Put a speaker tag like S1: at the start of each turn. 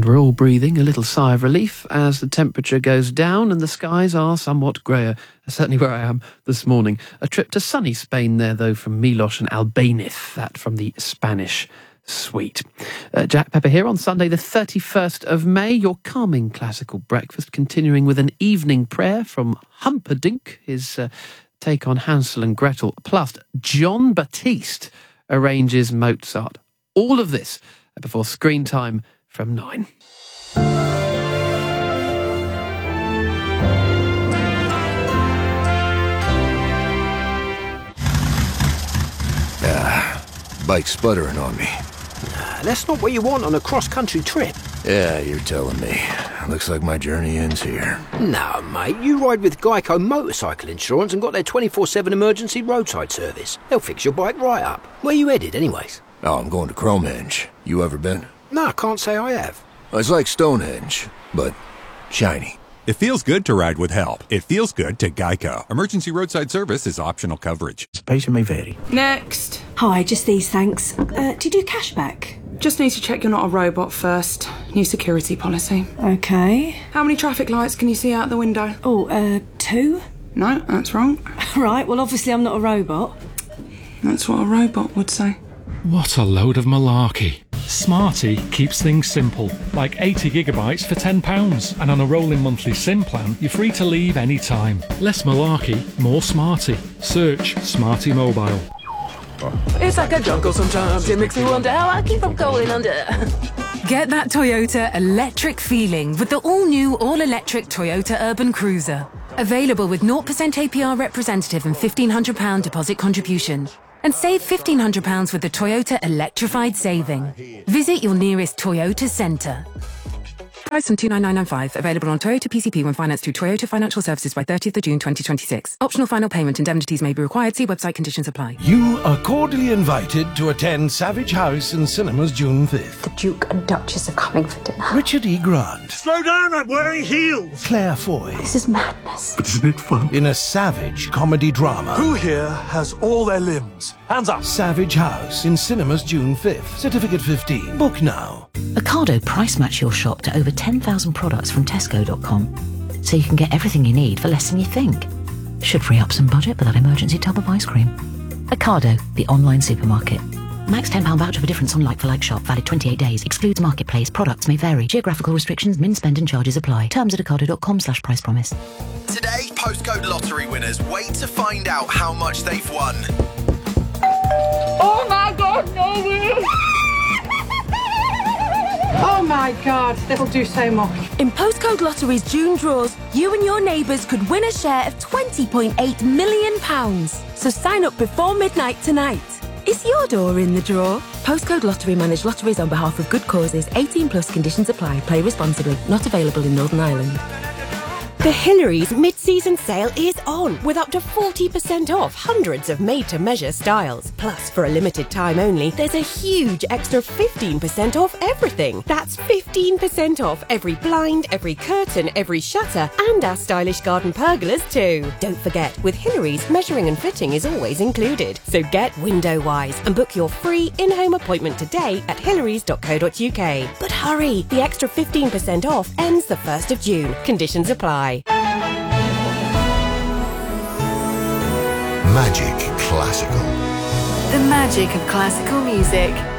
S1: And we're all breathing a little sigh of relief as the temperature goes down and the skies are somewhat greyer. Certainly where I am this morning. A trip to sunny Spain there, though, from Milos and Albéniz, that from the Spanish suite. Jack Pepper here on Sunday the 31st of May, your calming classical breakfast, continuing with an evening prayer from Humperdinck, his take on Hansel and Gretel, plus John Batiste arranges Mozart. All of this before screen time from 9.
S2: Bike's sputtering on me.
S3: That's not what you want on a cross-country trip.
S2: Yeah, you're telling me. Looks like my journey ends here.
S3: No, mate, you ride with Geico Motorcycle Insurance and got their 24/7 emergency roadside service. They'll fix your bike right up. Where you headed, anyways?
S2: Oh, I'm going to Cromhenge. You ever been?
S3: No, I can't say I have.
S2: It's like Stonehenge, but shiny.
S4: It feels good to ride with help. It feels good to Geico. Emergency roadside service is optional coverage.
S5: Patient may vary.
S6: Next.
S7: Hi, just these, thanks. Do you do cashback?
S6: Just need to check you're not a robot first. New security policy.
S7: Okay.
S6: How many traffic lights can you see out the window?
S7: 2?
S6: No, that's wrong.
S7: Right, well, obviously I'm not a robot.
S6: That's what a robot would say.
S8: What a load of malarkey. Smarty keeps things simple, like 80 gigabytes for £10, and on a rolling monthly SIM plan, you're free to leave any time. Less malarkey, more Smarty. Search Smarty Mobile.
S9: It's like a jungle sometimes, it makes me wonder how I keep from going under.
S10: Get that Toyota electric feeling with the all-new, all-electric Toyota Urban Cruiser. Available with 0% APR representative and £1,500 deposit contribution. And save £1,500 with the Toyota Electrified Saving. Visit your nearest Toyota centre. Price on 29995. Available on Toyota PCP when financed through Toyota Financial Services by 30th of June 2026. Optional final payment indemnities may be required. See website conditions apply.
S11: You are cordially invited to attend Savage House and Cinemas June 5th.
S12: The Duke and Duchess are coming for dinner.
S11: Richard E. Grant.
S13: Slow down, I'm wearing heels.
S11: Claire Foy.
S12: This is madness.
S13: But isn't it fun?
S11: In a savage comedy drama.
S13: Who here has all their limbs? Hands up.
S11: Savage House in Cinemas June 5th. Certificate 15. Book now.
S14: Ocado price match your shop to over 10,000 products from Tesco.com, so you can get everything you need for less than you think. Should free up some budget for that emergency tub of ice cream. Ocado, the online supermarket. Max £10 voucher for difference on like-for-like shop, valid 28 days. Excludes marketplace. Products may vary. Geographical restrictions, min spend and charges apply. Terms at ocado.com/price promise.
S15: Today, postcode lottery winners wait to find out how much they've won.
S16: Oh my God, no way! Oh my God, that'll do so much.
S10: In Postcode Lottery's June draws, you and your neighbours could win a share of £20.8 million. So sign up before midnight tonight. Is your door in the draw? Postcode Lottery manage lotteries on behalf of good causes. 18 plus conditions apply. Play responsibly. Not available in Northern Ireland.
S17: The Hillary's mid-season sale is on, with up to 40% off hundreds of made-to-measure styles. Plus, for a limited time only, there's a huge extra 15% off everything. That's 15% off every blind, every curtain, every shutter, and our stylish garden pergolas too. Don't forget, with Hillary's, measuring and fitting is always included. So get window-wise and book your free in-home appointment today at hillarys.co.uk. But hurry, the extra 15% off ends the 1st of June. Conditions apply.
S2: Magic Classical.
S18: The magic of classical music.